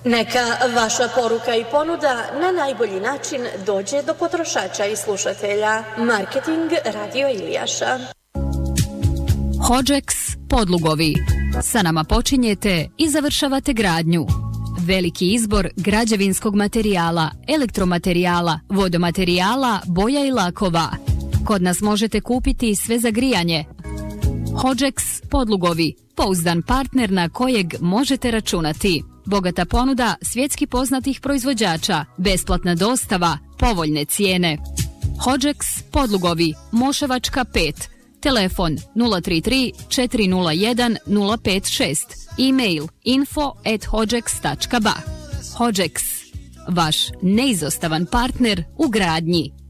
Neka vaša poruka i ponuda na najbolji način dođe do potrošača i slušatelja. Marketing Radio Iljaša. Hodžeks Podlugovi. Sa nama počinjete i završavate gradnju. Veliki izbor građevinskog materijala, elektromaterijala, vodomaterijala, boja i lakova. Kod nas možete kupiti sve za grijanje. Hodžeks Podlugovi. Pouzdan partner na kojeg možete računati. Bogata ponuda svjetski poznatih proizvođača, besplatna dostava, povoljne cijene. Hodžeks Podlugovi, Moševačka 5, telefon 033 401 056, e-mail info@hodžeks.ba. Hodžeks, vaš neizostavan partner u gradnji.